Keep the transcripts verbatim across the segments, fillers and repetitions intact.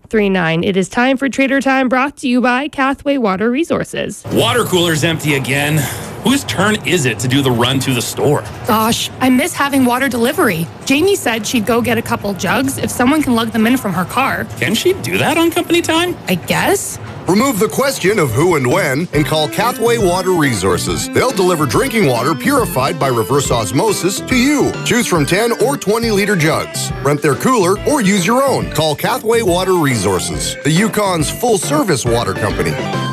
three nine. It is time for Trader Time, brought to you by Cathway Water Resources. Water cooler's empty again. Whose turn is it to do the run to the store? Gosh, I miss having water delivery. Jamie said she'd go get a couple jugs if someone can lug them in from her car. Can she do that on company time? I guess. Remove the question of who and when and call Cathway Water Resources. They'll deliver drinking water purified by reverse osmosis to you. Choose from ten or twenty liter jugs. Rent their cooler or use your own. Call Cathway Water Resources, the Yukon's full-service water company.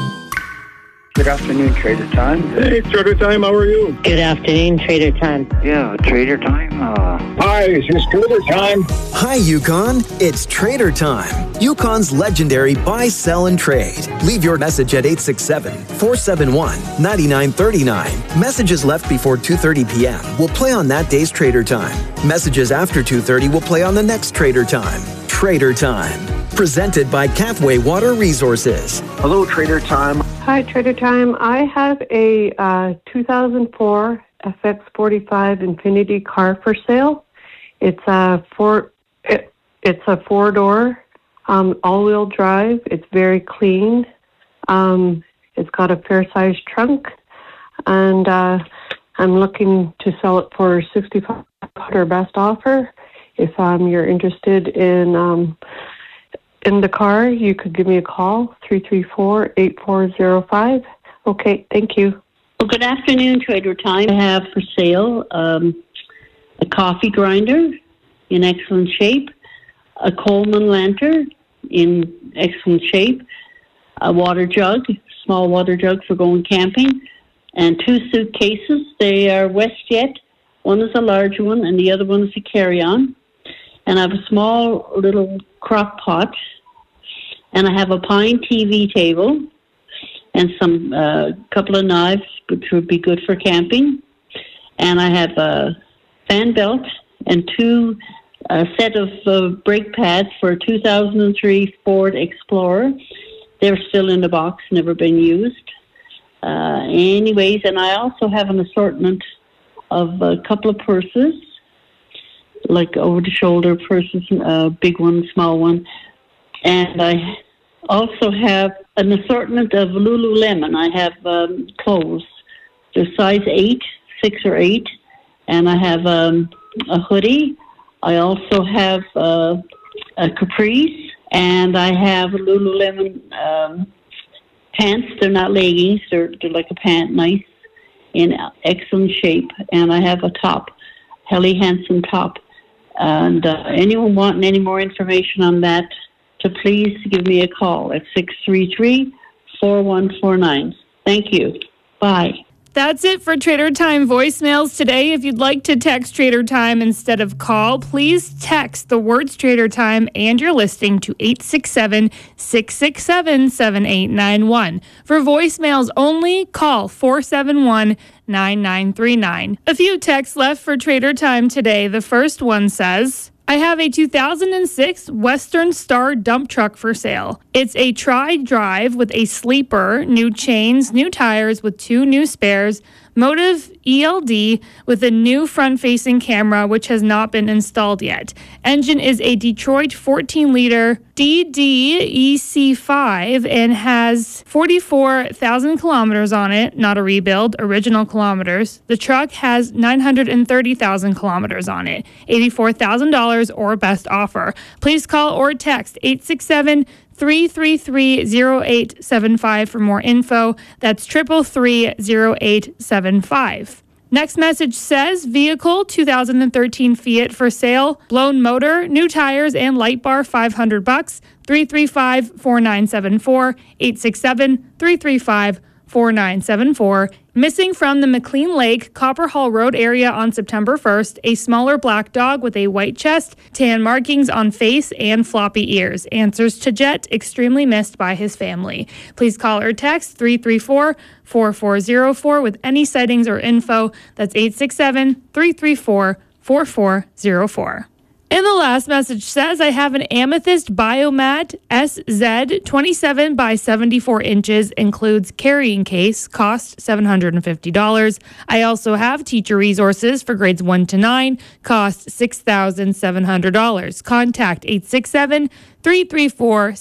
Good afternoon, Trader Time. Hey, Trader Time, how are you? Good afternoon, Trader Time. Yeah, Trader Time. Uh... Hi, it's Trader Time. Hi, Yukon. It's Trader Time. Yukon's legendary buy, sell, and trade. Leave your message at eight six seven, four seven one, nine nine three nine. Messages left before two thirty p.m. will play on that day's Trader Time. Messages after two thirty will play on the next Trader Time. Trader Time. Presented by Cathway Water Resources. Hello, Trader Time. Hi, Trader Time. I have a uh, two thousand four F X forty-five Infiniti car for sale. It's a four. It, it's a four-door, um, all-wheel drive. It's very clean. Um, it's got a fair-sized trunk, and uh, I'm looking to sell it for sixty-five dollars best offer. If um, you're interested in um, in the car, you could give me a call, three three four, eight four zero five. Okay, thank you. Well, good afternoon, Trader Time. I have for sale um, a coffee grinder in excellent shape, a Coleman lantern in excellent shape, a water jug, small water jug for going camping, and two suitcases. They are WestJet. One is a large one, and the other one is a carry-on. And I have a small little crock pot, and I have a pine T V table, and some uh, couple of knives, which would be good for camping. And I have a fan belt and two a set of uh, brake pads for a two thousand three Ford Explorer. They're still in the box, never been used. Uh, anyways, and I also have an assortment of a couple of purses, like over-the-shoulder purses, a big one, small one. And I also have an assortment of Lululemon. I have um, clothes. They're size eight, six or eight. And I have um, a hoodie. I also have uh, a Caprice. And I have Lululemon um, pants. They're not leggings. They're, they're like a pant, nice, in excellent shape. And I have a top, Helly Hansen top. And uh, anyone wanting any more information on that, to please give me a call at six three three, four one four nine. Thank you. Bye. That's it for Trader Time voicemails today. If you'd like to text Trader Time instead of call, please text the words Trader Time and your listing to eight six seven, six six seven, seven eight nine one. For voicemails only, call four seven one, nine nine three nine. A few texts left for Trader Time today. The first one says, I have a two thousand six Western Star dump truck for sale. It's a tri-drive with a sleeper, new chains, new tires with two new spares, Motive E L D with a new front-facing camera which has not been installed yet. Engine is a Detroit fourteen liter D D E C five and has forty-four thousand kilometers on it, not a rebuild, original kilometers. The truck has nine hundred thirty thousand kilometers on it, eighty-four thousand dollars or best offer. Please call or text eight six seven, three three three, zero eight seven five for more info. That's triple three zero eight seven five. Next message says, vehicle two thousand thirteen Fiat for sale, blown motor, new tires and light bar, five hundred bucks. three three five, four nine seven four, eight six seven, three three five, four nine seven four. Missing from the McLean Lake, Copper Hall Road area on September first, a smaller black dog with a white chest, tan markings on face and floppy ears. Answers to Jet, extremely missed by his family. Please call or text three three four, four four zero four with any sightings or info. That's eight six seven, three three four, four four zero four. And the last message says, I have an Amethyst Biomat S Z twenty-seven by seventy-four inches, includes carrying case, cost seven hundred fifty dollars. I also have teacher resources for grades one to nine, cost six thousand seven hundred dollars. Contact eight six seven, three three four,